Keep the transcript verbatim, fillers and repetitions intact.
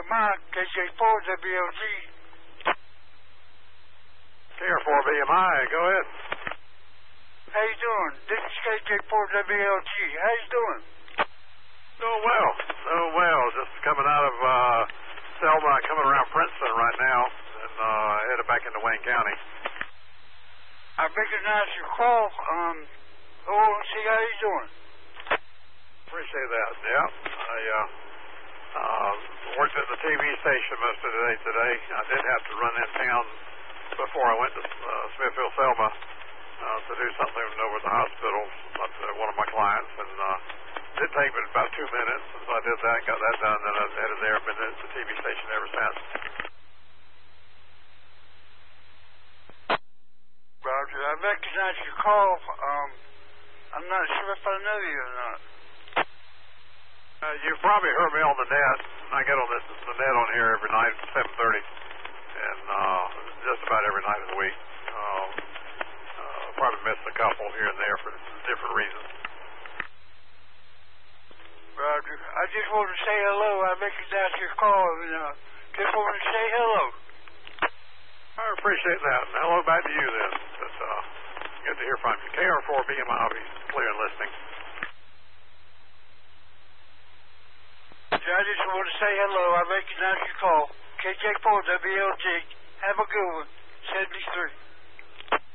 M I, K J four W L G. K R four B M I, go ahead. How you doing? This is K J four W L G. How you doing? Doing well, doing well. Just coming out of uh, Selma, coming around Princeton right now, and uh, headed back into Wayne County. I recognize your call. Um, oh, see how you doing? Appreciate that. Yeah, I uh, uh, worked at the T V station most of the day today. I did have to run in town before I went to uh, Smithfield Selma uh, to do something over at the hospital with uh, one of my clients, and uh, it did take me about two minutes. So I did that, got that done, then I was headed there. I've been at the T V station ever since. Roger, I recognize your call. Um, I'm not sure if I know you or not. Uh, you've probably heard me on the net. I get on this the net on here every night at seven thirty, and uh, just about every night of the week. Uh, uh, probably missed a couple here and there for different reasons. Roger, I just want to say hello. I recognize your call, and uh, just want to say hello. I appreciate that. And hello back to you then. But, uh, good to hear from you. K R four B M I, I'll be clear and listening. I just want to say hello. I recognize your call. K J four W L G. Have a good one. seventy-three.